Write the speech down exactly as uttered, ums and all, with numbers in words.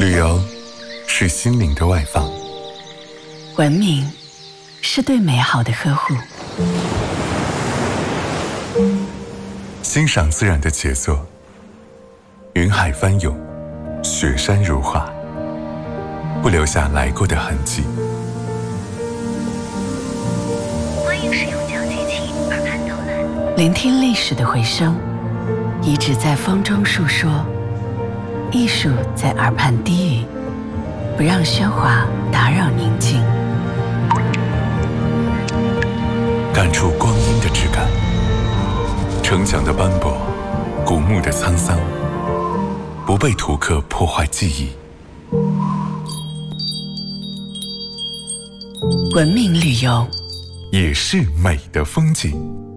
旅游是心灵的外放， 文明是对美好的呵护， 欣赏自然的杰作，云海翻涌，雪山如画，不留下来过的痕迹。 欢迎使用脚机器耳畔导览， 聆听历史的回声，遗址在风中述说，艺术在耳畔低语，不让喧哗打扰宁静， 感触光阴的质感，城墙的斑驳，古墓的沧桑，不被图刻破坏记忆。 文明旅游也是美的风景。